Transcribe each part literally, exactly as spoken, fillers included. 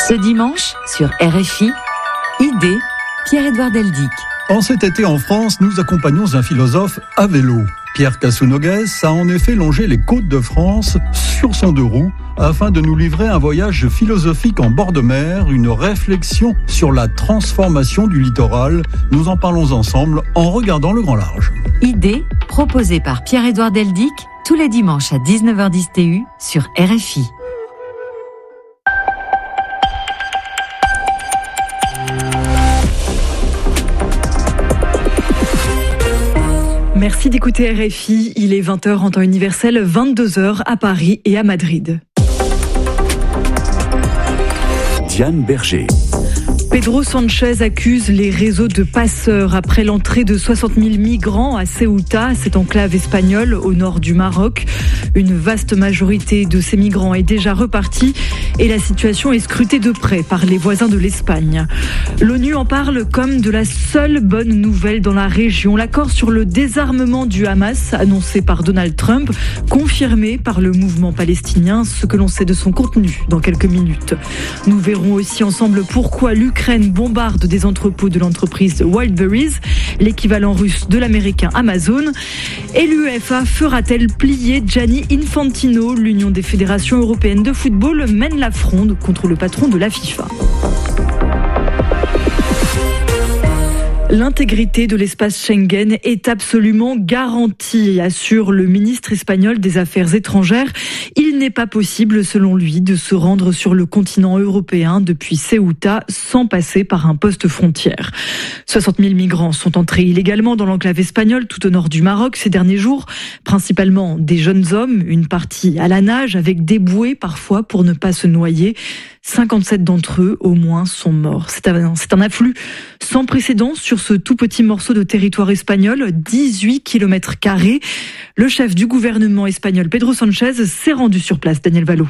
Ce dimanche, sur R F I, Idée, Pierre-Édouard Deldic. En cet été en France, nous accompagnons un philosophe à vélo. Pierre Casounogues a en effet longé les côtes de France sur son deux roues afin de nous livrer un voyage philosophique en bord de mer, une réflexion sur la transformation du littoral. Nous en parlons ensemble en regardant le grand large. Idée, proposée par Pierre-Édouard Deldic, tous les dimanches à dix-neuf heures dix T U sur R F I. Merci d'écouter R F I, il est vingt heures en temps universel, vingt-deux heures à Paris et à Madrid. Diane Berger. Pedro Sanchez accuse les réseaux de passeurs après l'entrée de soixante mille migrants à Ceuta, cette enclave espagnole au nord du Maroc. Une vaste majorité de ces migrants est déjà repartie et la situation est scrutée de près par les voisins de l'Espagne. L'ONU en parle comme de la seule bonne nouvelle dans la région. L'accord sur le désarmement du Hamas, annoncé par Donald Trump, confirmé par le mouvement palestinien, ce que l'on sait de son contenu dans quelques minutes. Nous verrons aussi ensemble pourquoi l'Ukraine bombarde des entrepôts de l'entreprise Wildberries, l'équivalent russe de l'américain Amazon. Et l'UEFA fera-t-elle plier Gianni Infantino? L'Union des fédérations européennes de football mène la fronde contre le patron de la FIFA. L'intégrité de l'espace Schengen est absolument garantie, assure le ministre espagnol des Affaires étrangères. Il n'est pas possible, selon lui, de se rendre sur le continent européen depuis Ceuta sans passer par un poste frontière. soixante mille migrants sont entrés illégalement dans l'enclave espagnole tout au nord du Maroc ces derniers jours, principalement des jeunes hommes, une partie à la nage avec des bouées parfois pour ne pas se noyer. cinquante-sept d'entre eux, au moins, sont morts. C'est un, c'est un afflux sans précédent sur ce tout petit morceau de territoire espagnol, dix-huit kilomètres carrés. Le chef du gouvernement espagnol, Pedro Sanchez, s'est rendu sur place. Daniel Valo.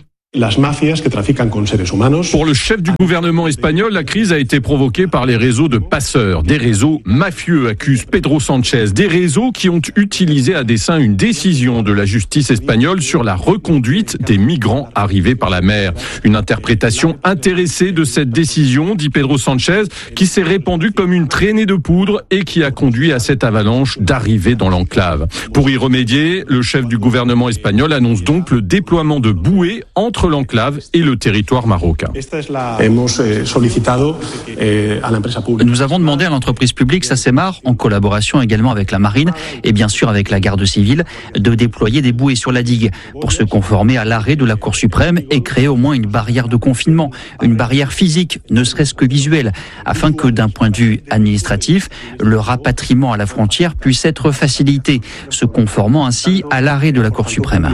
Pour le chef du gouvernement espagnol, la crise a été provoquée par les réseaux de passeurs, des réseaux mafieux, accuse Pedro Sanchez, des réseaux qui ont utilisé à dessein une décision de la justice espagnole sur la reconduite des migrants arrivés par la mer. Une interprétation intéressée de cette décision, dit Pedro Sanchez, qui s'est répandue comme une traînée de poudre et qui a conduit à cette avalanche d'arrivées dans l'enclave. Pour y remédier, le chef du gouvernement espagnol annonce donc le déploiement de bouées entre l'enclave et le territoire marocain. Nous avons demandé à l'entreprise publique Sacemar, en collaboration également avec la marine et bien sûr avec la garde civile, de déployer des bouées sur la digue pour se conformer à l'arrêt de la Cour suprême et créer au moins une barrière de confinement, une barrière physique, ne serait-ce que visuelle, afin que d'un point de vue administratif, le rapatriement à la frontière puisse être facilité, se conformant ainsi à l'arrêt de la Cour suprême.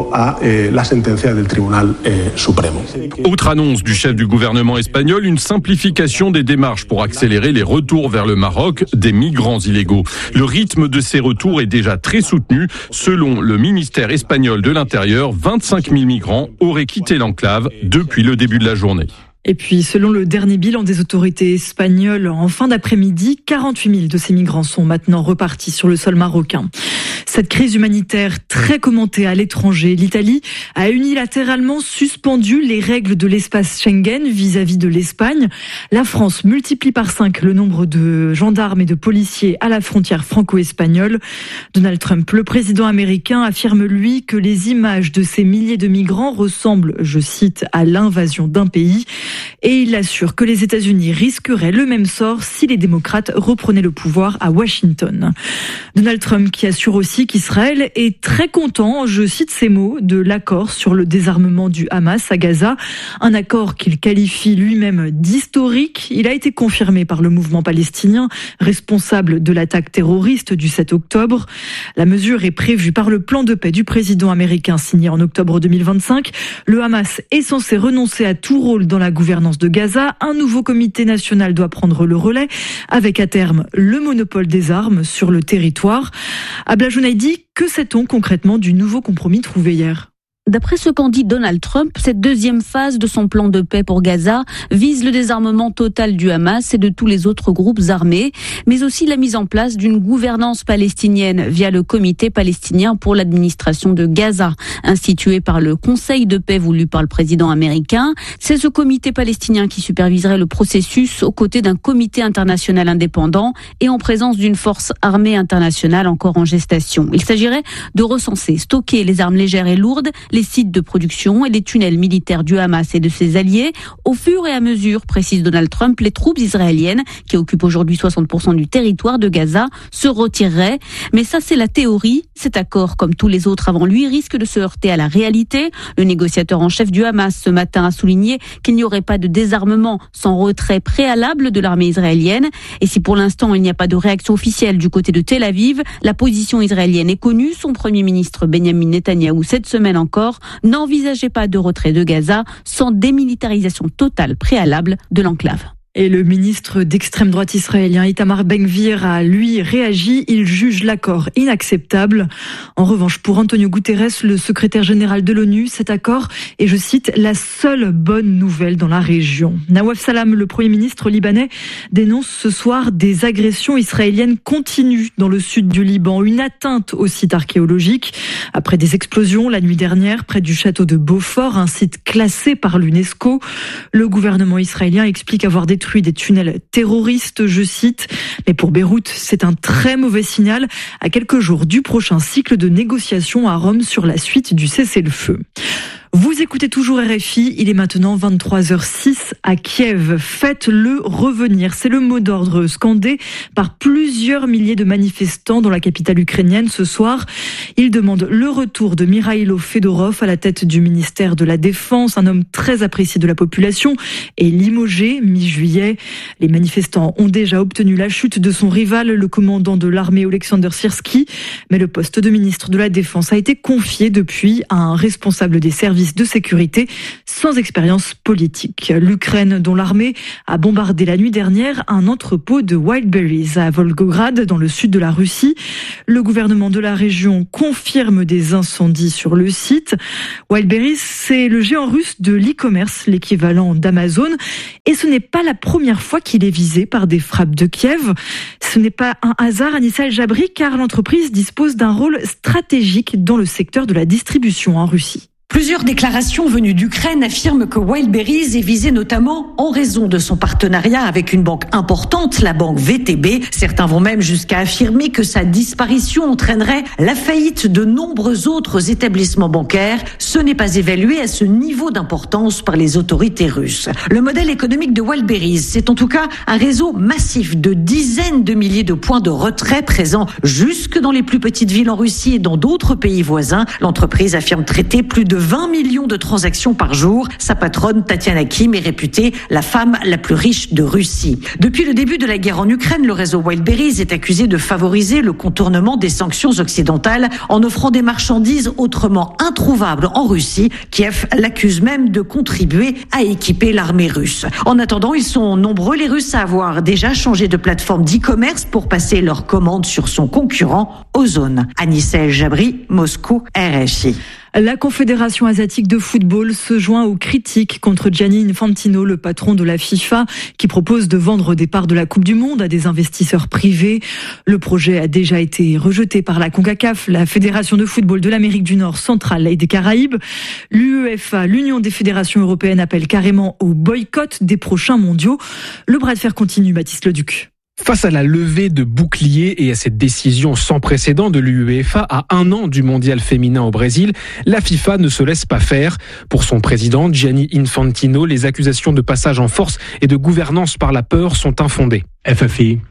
Autre annonce du chef du gouvernement espagnol, une simplification des démarches pour accélérer les retours vers le Maroc des migrants illégaux. Le rythme de ces retours est déjà très soutenu. Selon le ministère espagnol de l'Intérieur, vingt-cinq mille migrants auraient quitté l'enclave depuis le début de la journée. Et puis, selon le dernier bilan des autorités espagnoles, en fin d'après-midi, quarante-huit mille de ces migrants sont maintenant repartis sur le sol marocain. Cette crise humanitaire très commentée à l'étranger, l'Italie a unilatéralement suspendu les règles de l'espace Schengen vis-à-vis de l'Espagne. La France multiplie par cinq le nombre de gendarmes et de policiers à la frontière franco-espagnole. Donald Trump, le président américain, affirme lui que les images de ces milliers de migrants ressemblent, je cite, à l'invasion d'un pays. Et il assure que les États-Unis risqueraient le même sort si les démocrates reprenaient le pouvoir à Washington. Donald Trump qui assure aussi qu'Israël est très content, je cite ces mots, de l'accord sur le désarmement du Hamas à Gaza. Un accord qu'il qualifie lui-même d'historique. Il a été confirmé par le mouvement palestinien, responsable de l'attaque terroriste du sept octobre. La mesure est prévue par le plan de paix du président américain signé en octobre deux mille vingt-cinq. Le Hamas est censé renoncer à tout rôle dans la gouvernance de Gaza. Un nouveau comité national doit prendre le relais, avec à terme le monopole des armes sur le territoire. Abla Jounaidi, que sait-on concrètement du nouveau compromis trouvé hier ? D'après ce qu'en dit Donald Trump, cette deuxième phase de son plan de paix pour Gaza vise le désarmement total du Hamas et de tous les autres groupes armés, mais aussi la mise en place d'une gouvernance palestinienne via le Comité palestinien pour l'administration de Gaza, institué par le Conseil de paix voulu par le président américain. C'est ce comité palestinien qui superviserait le processus aux côtés d'un comité international indépendant et en présence d'une force armée internationale encore en gestation. Il s'agirait de recenser, stocker les armes légères et lourdes, les sites de production et les tunnels militaires du Hamas et de ses alliés. Au fur et à mesure, précise Donald Trump, les troupes israéliennes, qui occupent aujourd'hui soixante pour cent du territoire de Gaza, se retireraient. Mais ça, c'est la théorie. Cet accord, comme tous les autres avant lui, risque de se heurter à la réalité. Le négociateur en chef du Hamas ce matin a souligné qu'il n'y aurait pas de désarmement sans retrait préalable de l'armée israélienne. Et si pour l'instant il n'y a pas de réaction officielle du côté de Tel Aviv, la position israélienne est connue. Son premier ministre Benjamin Netanyahou, cette semaine encore, n'envisageait pas de retrait de Gaza sans démilitarisation totale préalable de l'enclave. Et le ministre d'extrême droite israélien Itamar Ben-Gvir a, lui, réagi. Il juge l'accord inacceptable. En revanche, pour Antonio Guterres, le secrétaire général de l'ONU, cet accord est, je cite, la seule bonne nouvelle dans la région. Nawaf Salam, le premier ministre libanais, dénonce ce soir des agressions israéliennes continues dans le sud du Liban. Une atteinte au site archéologique. Après des explosions la nuit dernière près du château de Beaufort, un site classé par l'UNESCO, le gouvernement israélien explique avoir détruit des tunnels terroristes, je cite. Mais pour Beyrouth, c'est un très mauvais signal à quelques jours du prochain cycle de négociations à Rome sur la suite du cessez-le-feu. Vous écoutez toujours R F I, il est maintenant vingt-trois heures six à Kiev. Faites-le revenir, c'est le mot d'ordre scandé par plusieurs milliers de manifestants dans la capitale ukrainienne ce soir. Ils demandent le retour de Mikhailo Fedorov à la tête du ministère de la Défense, un homme très apprécié de la population et limogé mi-juillet. Les manifestants ont déjà obtenu la chute de son rival, le commandant de l'armée Oleksandr Syrsky, mais le poste de ministre de la Défense a été confié depuis à un responsable des services de sécurité sans expérience politique. L'Ukraine, dont l'armée a bombardé la nuit dernière un entrepôt de Wildberries à Volgograd, dans le sud de la Russie. Le gouvernement de la région confirme des incendies sur le site. Wildberries, c'est le géant russe de l'e-commerce, l'équivalent d'Amazon. Et ce n'est pas la première fois qu'il est visé par des frappes de Kiev. Ce n'est pas un hasard, Anissa El Jabri, car l'entreprise dispose d'un rôle stratégique dans le secteur de la distribution en Russie. Plusieurs déclarations venues d'Ukraine affirment que Wildberries est visé notamment en raison de son partenariat avec une banque importante, la banque V T B. Certains vont même jusqu'à affirmer que sa disparition entraînerait la faillite de nombreux autres établissements bancaires. Ce n'est pas évalué à ce niveau d'importance par les autorités russes. Le modèle économique de Wildberries, c'est en tout cas un réseau massif de dizaines de milliers de points de retrait présents jusque dans les plus petites villes en Russie et dans d'autres pays voisins. L'entreprise affirme traiter plus de vingt millions de transactions par jour. Sa patronne, Tatiana Kim, est réputée la femme la plus riche de Russie. Depuis le début de la guerre en Ukraine, le réseau Wildberries est accusé de favoriser le contournement des sanctions occidentales en offrant des marchandises autrement introuvables en Russie. Kiev l'accuse même de contribuer à équiper l'armée russe. En attendant, ils sont nombreux les Russes à avoir déjà changé de plateforme d'e-commerce pour passer leurs commandes sur son concurrent Ozon. Anissa El Jabri, Moscou, R F I. La Confédération asiatique de football se joint aux critiques contre Gianni Infantino, le patron de la FIFA, qui propose de vendre des parts de la Coupe du Monde à des investisseurs privés. Le projet a déjà été rejeté par la CONCACAF, la Fédération de football de l'Amérique du Nord, centrale et des Caraïbes. L'UEFA, l'Union des fédérations européennes, appelle carrément au boycott des prochains mondiaux. Le bras de fer continue, Baptiste Leduc. Face à la levée de boucliers et à cette décision sans précédent de l'UEFA à un an du mondial féminin au Brésil, la FIFA ne se laisse pas faire. Pour son président, Gianni Infantino, les accusations de passage en force et de gouvernance par la peur sont infondées. F F I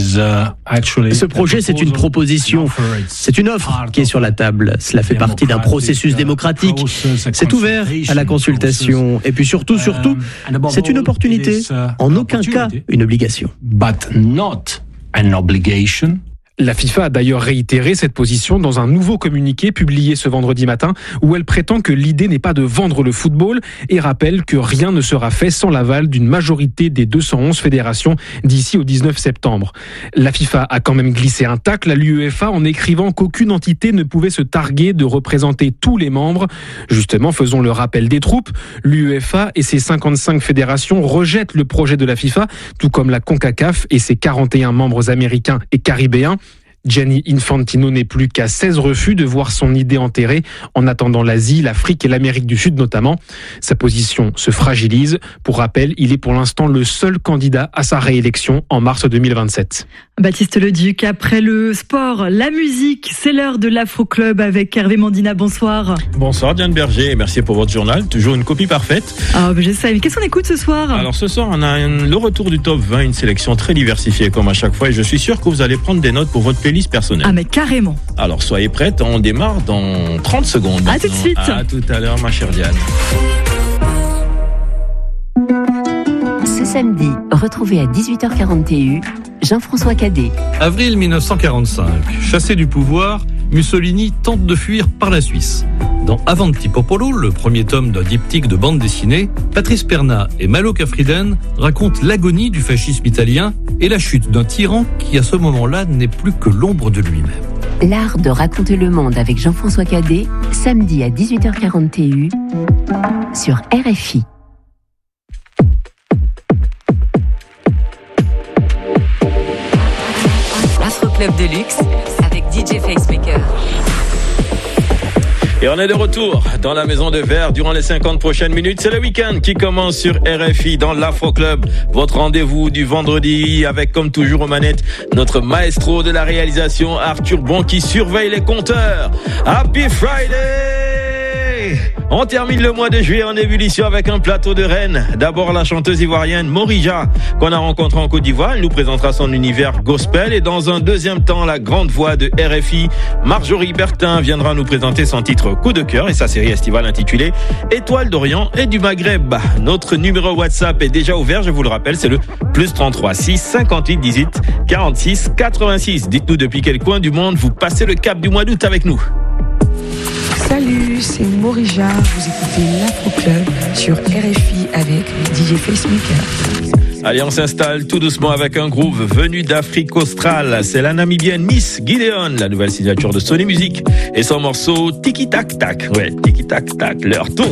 Ce projet, c'est une proposition, c'est une offre qui est sur la table. Cela fait partie d'un processus démocratique. C'est ouvert à la consultation. Et puis surtout, surtout, c'est une opportunité, en aucun cas une obligation. La FIFA a d'ailleurs réitéré cette position dans un nouveau communiqué publié ce vendredi matin où elle prétend que l'idée n'est pas de vendre le football et rappelle que rien ne sera fait sans l'aval d'une majorité des deux cent onze fédérations d'ici au dix-neuf septembre. La FIFA a quand même glissé un tacle à l'UEFA en écrivant qu'aucune entité ne pouvait se targuer de représenter tous les membres. Justement, faisons le rappel des troupes. L'UEFA et ses cinquante-cinq fédérations rejettent le projet de la FIFA, tout comme la CONCACAF et ses quarante et un membres américains et caribéens. Gianni Infantino n'est plus qu'à seize refus de voir son idée enterrée, en attendant l'Asie, l'Afrique et l'Amérique du Sud notamment. Sa position se fragilise. Pour rappel, il est pour l'instant le seul candidat à sa réélection en mars deux mille vingt-sept. Baptiste Leduc, après le sport, la musique, c'est l'heure de l'Afro Club avec Hervé Mandina. Bonsoir. Bonsoir Diane Berger, merci pour votre journal, toujours une copie parfaite. Ah, ben j'essaie. Mais qu'est-ce qu'on écoute ce soir ? Alors ce soir, on a un, le retour du top vingt, une sélection très diversifiée comme à chaque fois, et je suis sûr que vous allez prendre des notes pour votre playlist personnelle. Ah mais carrément. Alors soyez prêtes, on démarre dans trente secondes. À tout de suite. À tout à l'heure ma chère Diane. Ce samedi, retrouvez à dix-huit heures quarante T U Jean-François Cadet. Avril mille neuf cent quarante-cinq, chassé du pouvoir, Mussolini tente de fuir par la Suisse. Dans Avanti Popolo, le premier tome d'un diptyque de bande dessinée, Patrice Perna et Malo Kafriden racontent l'agonie du fascisme italien et la chute d'un tyran qui à ce moment-là n'est plus que l'ombre de lui-même. L'art de raconter le monde avec Jean-François Cadet, samedi à dix-huit heures quarante T U sur R F I. L'Afro Club de luxe avec D J Facemaker. Et on est de retour dans la maison de verre durant les cinquante prochaines minutes. C'est le week-end qui commence sur R F I dans l'Afro Club. Votre rendez-vous du vendredi avec, comme toujours aux manettes, notre maestro de la réalisation, Arthur Bon, qui surveille les compteurs. Happy Friday! On termine le mois de juillet en ébullition avec un plateau de reines. D'abord la chanteuse ivoirienne Morija, qu'on a rencontrée en Côte d'Ivoire. Elle nous présentera son univers gospel. Et dans un deuxième temps, la grande voix de R F I, Marjorie Bertin, viendra nous présenter son titre Coup de cœur et sa série estivale intitulée Étoile d'Orient et du Maghreb. Notre numéro WhatsApp est déjà ouvert, je vous le rappelle, c'est le plus trente-trois six cinquante-huit dix-huit quarante-six quatre-vingt-six. Dites-nous depuis quel coin du monde vous passez le cap du mois d'août avec nous. Salut, c'est Morija, vous écoutez l'Afro Club sur R F I avec D J Facemaker. Allez, on s'installe tout doucement avec un groove venu d'Afrique australe. C'est la Namibienne Miss Gideon, la nouvelle signature de Sony Music et son morceau Tiki Tac Tac. Ouais, Tiki Tac Tac, leur tour.